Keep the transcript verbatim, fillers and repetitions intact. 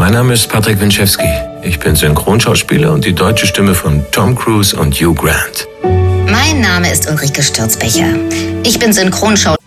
Mein Name ist Patrick Winchewski. Ich bin Synchronschauspieler und die deutsche Stimme von Tom Cruise und Hugh Grant. Mein Name ist Ulrike Stürzbecher. Ich bin Synchronschauspielerin.